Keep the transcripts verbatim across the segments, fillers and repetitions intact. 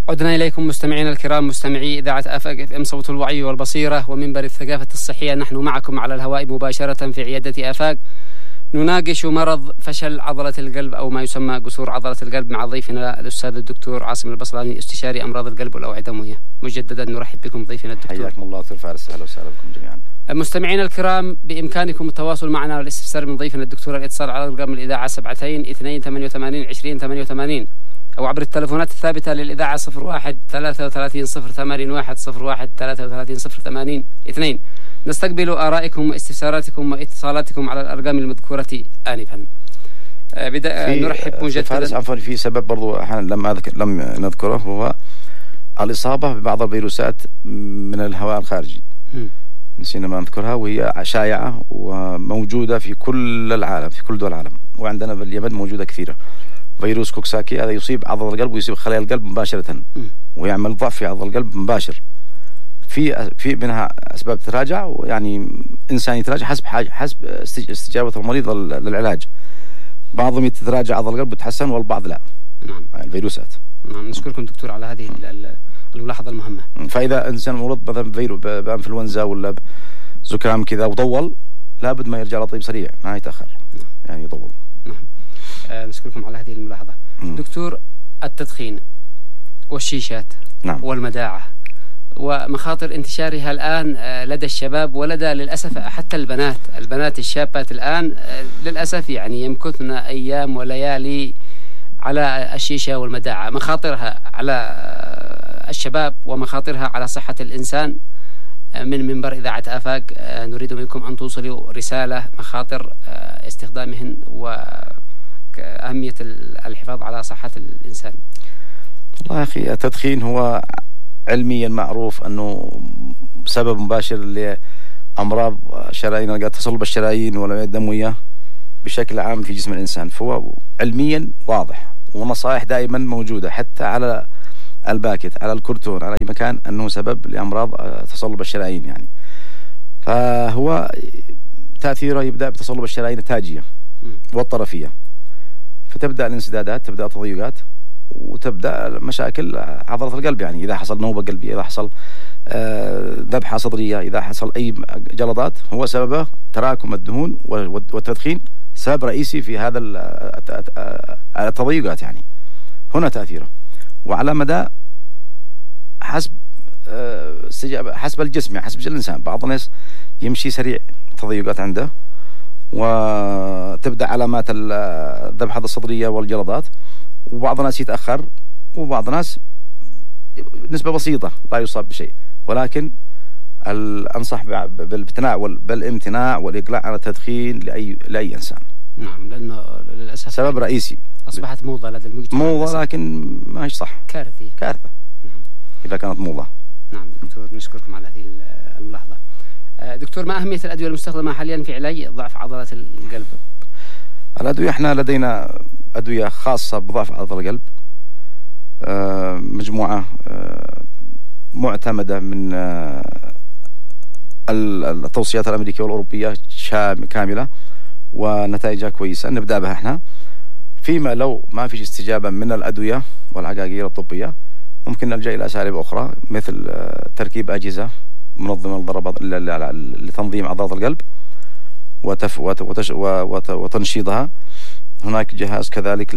عدنا إليكم مستمعينا الكرام، مستمعي إذاعة آفاق اف ام صوت الوعي والبصيرة ومنبر الثقافة الصحية. نحن معكم على الهواء مباشرة في عيادة آفاق، نناقش مرض فشل عضلة القلب أو ما يسمى قصور عضلة القلب مع ضيفنا الأستاذ الدكتور عاصم البصراني، استشاري أمراض القلب والأوعية الدموية. مجددا نرحب بكم ضيفنا الدكتور. حياكم الله دكتور فارس، أهلا وسهلا بكم جميعا. مستمعينا الكرام، بإمكانكم التواصل معنا والاستفسار من ضيفنا الدكتور، الاتصال على رقم الإذاعة سبعتين اثنين ثمانية وثمانين عشرين ثمانية وثمانين أو عبر التلفونات الثابتة للإذاعة صفر واحد ثلاثة وثلاثين صفر ثمانين واحد صفر واحد ثلاثة وثلاثين صفر ثمانين اثنين. نستقبل آرائكم واستفساراتكم واتصالاتكم على الأرقام المذكورة آنفا. بدأ نرحب مجددا. فارس عفوا، في سبب برضو لم أذكر لم نذكره، هو الإصابة ببعض الفيروسات من الهواء الخارجي. م. نسينا ما نذكرها، وهي شائعة وموجودة في كل العالم، في كل دول العالم، وعندنا باليمن موجودة كثيرة. فيروس كوكساكي هذا يصيب عضلة القلب ويصيب خلايا القلب مباشرة، م. ويعمل ضعف في عضلة القلب مباشر. في في منها أسباب تتراجع، ويعني إنسان يتراجع حسب حاجة حسب استجابة المريض للعلاج. بعضهم يتراجع عضلة القلب وتحسن، والبعض لا. نعم. الفيروسات. نعم، نشكركم دكتور على هذه الملاحظة المهمة. فإذا إنسان مرض مثلا بفيروس بأنفلونزا ولا زكام كذا وطول، لابد ما يرجع لطبيب سريع، ما يتأخر. نعم. يعني يطول. نعم. آه نشكركم على هذه الملاحظة. م. دكتور، التدخين والشيشات، نعم، والمداعة ومخاطر انتشارها الآن لدى الشباب ولدى للأسف حتى البنات البنات الشابات الآن للأسف يعني يمكثن أيام وليالي على الشيشة والمداعة. مخاطرها على الشباب ومخاطرها على صحة الإنسان. من منبر إذاعة آفاق نريد منكم أن توصلوا رسالة مخاطر استخدامهن وأهمية الحفاظ على صحة الإنسان. والله يا أخي، التدخين هو علميا معروف أنه سبب مباشر لأمراض شرايين، تصلب الشرايين والأوعية الدموية بشكل عام في جسم الإنسان، فهو علميا واضح، ونصائح دائما موجودة حتى على الباكت، على الكرتون، على أي مكان، أنه سبب لأمراض تصلب الشرايين. يعني فهو تأثيره يبدأ بتصلب الشرايين التاجية والطرفية، فتبدأ الانسدادات، تبدأ التضيقات، وتبدأ مشاكل عضلة القلب. يعني إذا حصل نوبة قلبية، إذا حصل ذبحة صدرية، إذا حصل أي جلطات، هو سببه تراكم الدهون، والتدخين سبب رئيسي في هذا التضيقات. يعني هنا تأثيره، وعلى مدى حسب حسب الجسم، يعني حسب الإنسان. بعض الناس يمشي سريع تضيقات عنده، وتبدأ علامات الذبحة الصدرية والجلطات، وبعض الناس يتأخر، وبعض الناس نسبة بسيطة لا يصاب بشيء. ولكن أنصح بالامتناع بالامتناع والإقلاع عن التدخين لأي لأي إنسان. نعم، لأنه للأسف سبب رئيسي. أصبحت موضة لدى المجتمع. موضة، لكن ما هي صح. كارثية. كارثة. نعم. إذا كانت موضة. نعم دكتور، نشكركم على هذه الملاحظة. دكتور، ما أهمية الأدوية المستخدمة حاليا في علاج ضعف عضلة القلب؟ الأدوية، احنا لدينا أدوية خاصة بضعف عضلة القلب، مجموعة معتمدة من التوصيات الأمريكية والأوروبية كاملة، ونتائجها كويسة. نبدأ بها احنا. فيما لو ما فيش استجابة من الأدوية والعقاقير الطبية، ممكن نلجأ إلى أساليب أخرى، مثل تركيب أجهزة منظمة للضربات لتنظيم عضلات القلب وتف وتش وتنشيطها. هناك جهاز كذلك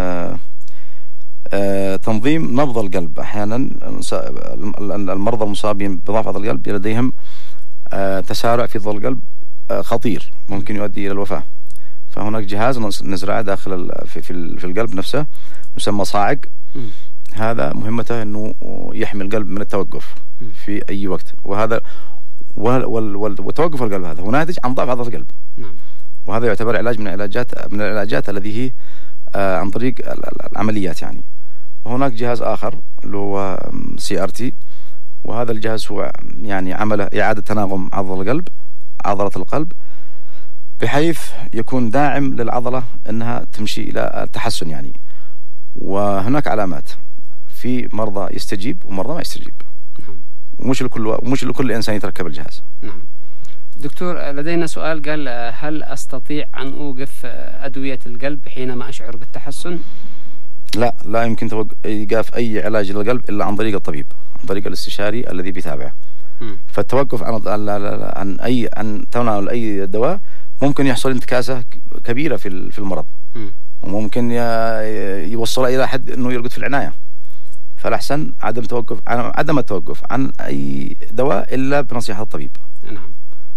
لتنظيم نبض القلب. أحيانا المرضى المصابين بضعف عضلة القلب لديهم تسارع في ضرب القلب خطير، ممكن يؤدي إلى الوفاة. فهناك جهاز نزرعه داخل في في القلب نفسه، يسمى صاعق. هذا مهمته أنه يحمي القلب من التوقف في أي وقت، وهذا وتوقف القلب هذا هو ناتج عن ضعف عضلة القلب. نعم. وهذا يعتبر علاج من العلاجات من العلاجات الذي هي آه عن طريق العمليات. يعني وهناك جهاز آخر اللي هو سي ار تي، وهذا الجهاز هو يعني عمله إعادة تناغم عضلة القلب عضلة القلب بحيث يكون داعم للعضلة أنها تمشي إلى التحسن. يعني وهناك علامات، في مرضى يستجيب ومرضى ما يستجيب. نعم. ومش لكل ومش لكل إنسان يتركب الجهاز. نعم. دكتور، لدينا سؤال قال: هل أستطيع أن أوقف أدوية القلب حينما أشعر بالتحسن؟ لا لا يمكن إيقاف أي علاج للقلب إلا عن طريق الطبيب، عن طريق الاستشاري الذي بيتابعه. فالتوقف عن عن أي عن تناول أي دواء ممكن يحصل انتكاسة كبيرة في في المرض، وممكن يوصل إلى حد إنه يرقد في العناية. فالأحسن عدم توقف عدم التوقف عن أي دواء إلا بنصيحة الطبيب. نعم.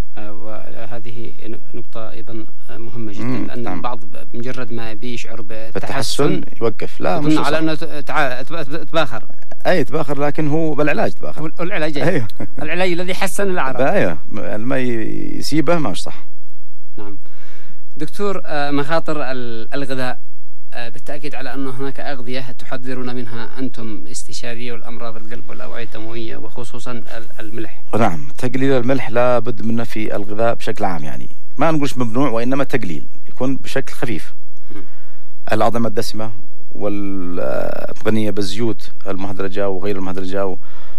وهذه نقطة أيضا مهمة جدا، لأن نعم. البعض بمجرد ما بيشعر بالتحسن يوقف. لا مش على أنه تباخر. أي تباخر، لكن هو بالعلاج تباخر. العلاج أيوه. العلاج الذي حسن الأعراض. أيوه، ما يسيبه ما مش صح. نعم. دكتور، مخاطر الغذاء، بالتأكيد على أن هناك أغذية تحذرون منها أنتم استشارية والأمراض القلب والأوعية الدموية، وخصوصا الملح. نعم، تقليل الملح لا بد منه في الغذاء بشكل عام، يعني ما نقولش ممنوع، وإنما تقليل يكون بشكل خفيف. الأطعمة الدسمة والغنية بالزيوت المهدرجة وغير المهدرجة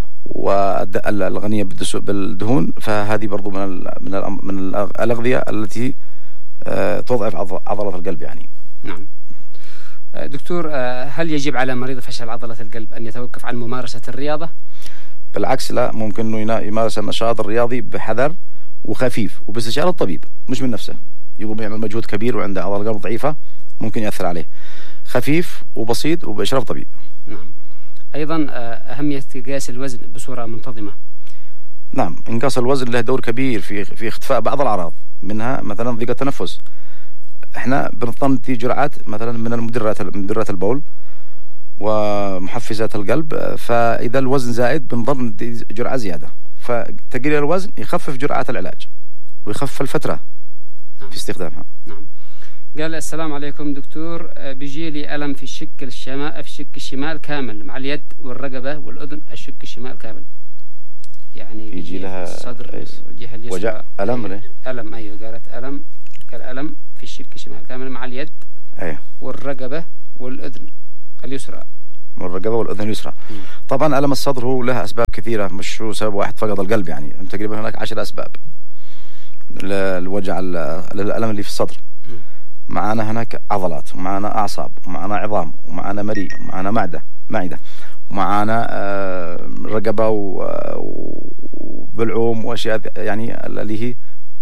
والغنية بالدهون، فهذه برضو من من من الأغذية التي تضعف عضلة القلب يعني. نعم. دكتور، هل يجب على مريض فشل عضلة القلب أن يتوقف عن ممارسة الرياضة؟ بالعكس، لا، ممكن أنه يمارس النشاط الرياضي بحذر وخفيف وباستشارة الطبيب، مش من نفسه. يقوم يعمل مجهود كبير وعنده عضلة القلب ضعيفة ممكن يأثر عليه. خفيف وبسيط وبإشراف طبيب. نعم. أيضا أهمية قياس الوزن بصورة منتظمة. نعم، انقاص الوزن له دور كبير في في اختفاء بعض الأعراض، منها مثلا ضيق التنفس. احنا بنضطر ندي جرعات مثلا من المدرات مدرات البول ومحفزات القلب، فاذا الوزن زائد بنضطر ندي جرعه زياده. فتقليل الوزن يخفف جرعات العلاج ويخفف الفتره نعم. في استخدامها. نعم. قال: السلام عليكم دكتور، بيجي لي الم في الشق الشمال في الشق الشمال كامل مع اليد والرقبه والاذن، الشق الشمال كامل. يعني بيجي لها الصدر والجهه اليسرى وجع الم ولا الم؟ ايوه، قالت الم قال الم في الشق الشمال كامل مع اليد ايوه والرقبه والاذن اليسرى. والرقبه والاذن اليسرى. طبعا الم الصدر هو له اسباب كثيره، مش هو سبب واحد فقط القلب، يعني تقريبا هناك عشر اسباب للوجع الالم اللي في الصدر. معانا هناك عضلات، ومعانا اعصاب، ومعانا عظام، ومعانا مريء، ومعانا معده معده ومعانا آه رقبه وبلعوم واشياء يعني اللي هي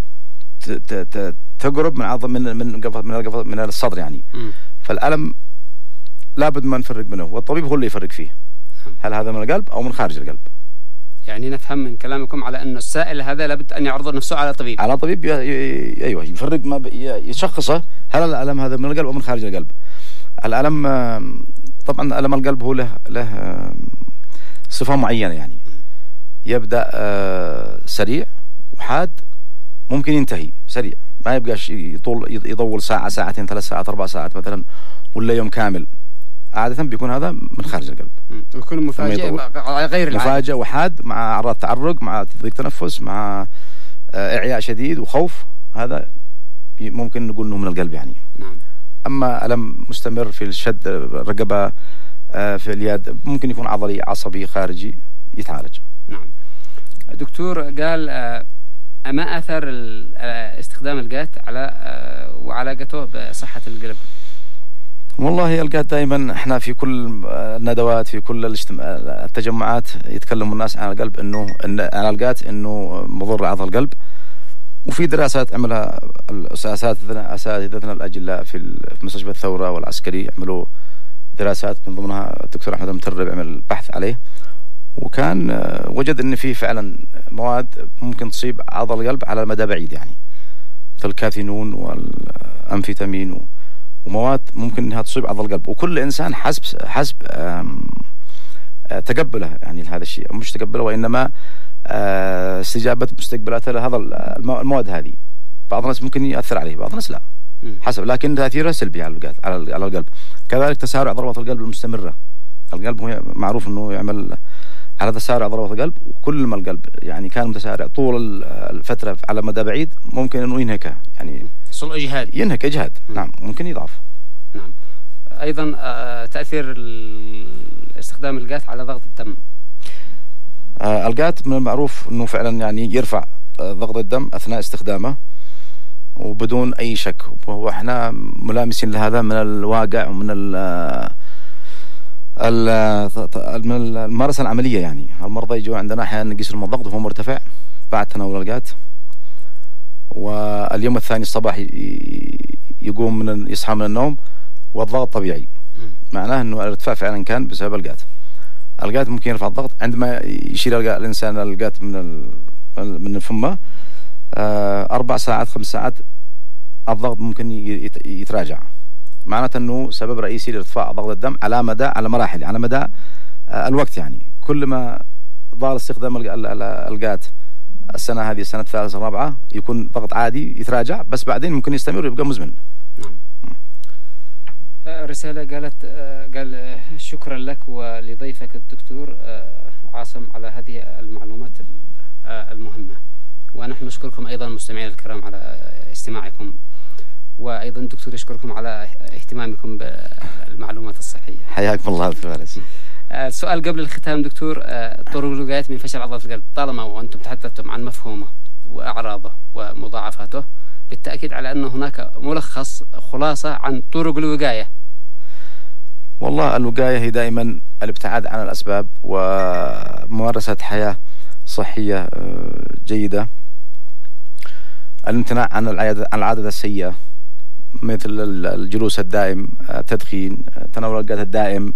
تقرب من عظم من من من من الصدر يعني. م. فالألم لابد ما نفرق منه، والطبيب هو اللي يفرق فيه. م. هل هذا من القلب أو من خارج القلب؟ يعني نفهم من كلامكم على أن السائل هذا لابد أن يعرض نفسه على طبيب. على طبيب ي... ي... أيوه يفرق، ما ب... يشخصه هل الألم هذا من القلب أو من خارج القلب. الألم طبعا ألم القلب هو له له صفة معينة يعني. م. يبدأ سريع وحاد، ممكن ينتهي سريع، ما يبقاش يطول يطول ساعة ساعتين ثلاث ساعات أربع ساعات مثلا ولا يوم كامل. عادة بيكون هذا من خارج القلب. يكون مفاجئ غير العادي، مفاجئ وحاد مع أعراض تعرق مع ضيق تنفس مع إعياء شديد وخوف، هذا ممكن نقول إنه من القلب يعني. نعم. أما ألم مستمر في الشد الرقبة في اليد ممكن يكون عضلي عصبي خارجي يتعالج. نعم. دكتور، قال ما أثر استخدام الجات على وعلاقته بصحة القلب؟ والله الجات دائما احنا في كل الندوات في كل الاجتماع التجمعات يتكلم الناس عن القلب انه ان على الجات انه مضر عضل القلب، وفي دراسات عملها اساتذتنا اساتذتنا الاجلاء في مستشفى الثوره والعسكري، عملوا دراسات من ضمنها الدكتور احمد المترب عمل بحث عليه، وكان وجد ان في فعلا مواد ممكن تصيب عضل القلب على مدى بعيد يعني، مثل الكاثينون والامفيتامين ومواد ممكن انها تصيب عضل القلب، وكل انسان حسب حسب تقبله يعني لهذا الشيء، مش تقبله وانما استجابه مستقبلاته لهذا المواد هذه. بعض الناس ممكن ياثر عليه، بعض الناس لا، حسب، لكن تاثيره سلبي على القلب على القلب. كذلك تسارع ضربات القلب المستمره. القلب هو معروف انه يعمل على تسارع ضربات القلب، وكل ما القلب يعني كان متسارع طول الفتره على مدى بعيد ممكن انه ينهكه يعني يحصل اجهاد، ينهك اجهاد. نعم، ممكن يضعف. نعم. ايضا تاثير استخدام الجات على ضغط الدم. الجات من المعروف انه فعلا يعني يرفع ضغط الدم اثناء استخدامه وبدون اي شك، وهو احنا ملامسين لهذا من الواقع ومن الممارسة العملية يعني المرضى يجوا عندنا أحيانا نقيس لهم الضغط وهو مرتفع بعد تناول الألقات، واليوم الثاني الصباح يقوم من يصحى من النوم والضغط طبيعي، معناه أنه الارتفاع فعلا كان بسبب الألقات. الألقات ممكن يرفع الضغط عندما يشيل الإنسان الألقات من من فمه أربع ساعات خمس ساعات الضغط ممكن يتراجع، معناته أنه سبب رئيسي لارتفاع ضغط الدم على مدى على مراحل على مدى الوقت. يعني كل ما ضال استخدام الألقات السنة هذه السنة الثالثة الرابعة يكون ضغط عادي يتراجع، بس بعدين ممكن يستمر ويبقى مزمن. نعم. رسالة قالت قال شكرا لك ولضيفك الدكتور عاصم على هذه المعلومات المهمة، ونحن نشكركم أيضا مستمعين الكرام على استماعكم، وأيضا الدكتور يشكركم على اهتمامكم بالمعلومات الصحية. حياكم الله فارس. السؤال قبل الختام دكتور، طرق الوقاية من فشل عضلة القلب، طالما وأنتم تحدثتم عن مفهومه وأعراضه ومضاعفاته، بالتأكيد على أن هناك ملخص خلاصة عن طرق الوقاية. والله الوقاية هي دائما الابتعاد عن الأسباب وممارسة حياة صحية جيدة، الامتناع عن العادة السيئة مثل الجلوس الدائم، التدخين، تناول الألقات الدائم،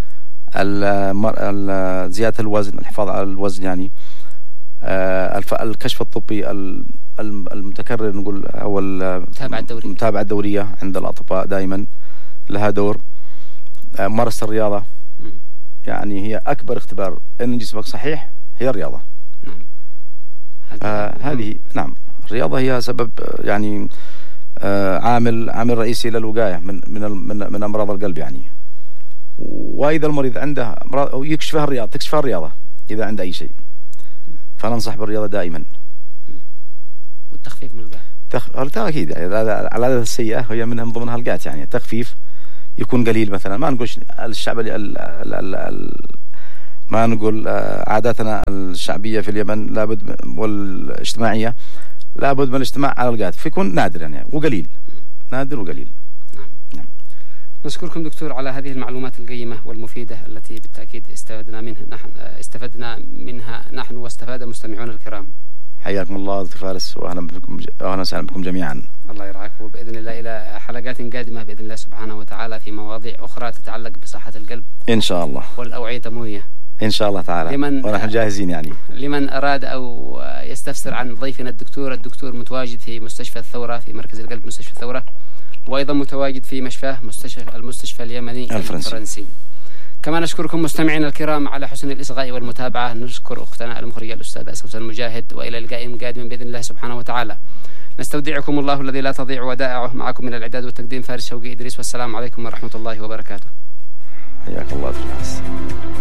زيادة الوزن، الحفاظ على الوزن، يعني الكشف الطبي المتكرر نقول أو المتابعة الدورية المتابعة الدورية عند الأطباء دائما لها دور. ممارسة الرياضة، يعني هي أكبر اختبار أن جسمك صحيح هي الرياضة. نعم. آه هذه نعم الرياضة هي سبب يعني آه عامل عامل رئيسي للوقاية من من من, من أمراض القلب يعني. وإذا المريض عنده أمراض أو يكشفها الرياضة تكشفها الرياضة إذا عنده أي شيء، فننصح بالرياضة دائما. والتخفيف من الوقاية. تخ... أكيد يعني العادة السيئة هي منها من ضمنها القات، يعني التخفيف يكون قليل مثلا، ما نقول الشعب ال ال ال ال ما نقول عاداتنا الشعبية في اليمن لابد والاجتماعية لابد من الاجتماع على القات، فيكون نادر يعني وقليل، نادر وقليل. نعم. نعم. نشكركم دكتور على هذه المعلومات القيمة والمفيدة التي بالتأكيد استفدنا منها نحن استفدنا منها نحن واستفاد مستمعون الكرام. حياكم الله دكتور فارس، واهلا بكم واهلا وسهلا بكم جميعا. الله يرعاك، وباذن الله الى حلقات قادمه باذن الله سبحانه وتعالى في مواضيع اخرى تتعلق بصحه القلب ان شاء الله والاوعيه الدمويه ان شاء الله تعالى، لمن ونحن جاهزين يعني. لمن اراد او يستفسر عن ضيفنا الدكتور الدكتور متواجد في مستشفى الثوره في مركز القلب مستشفى الثوره، وايضا متواجد في مشفاه مستشفى المستشفى اليمني الفرنسي, الفرنسي. كما نشكركم مستمعينا الكرام على حسن الإصغاء والمتابعة. نشكر أختنا المخرجة الأستاذة سوسن المجاهد، وإلى لقاء قادم بإذن الله سبحانه وتعالى. نستودعكم الله الذي لا تضيع ودائعه. معكم من الإعداد والتقديم فارس شوقي إدريس، والسلام عليكم ورحمة الله وبركاته. حياك الله.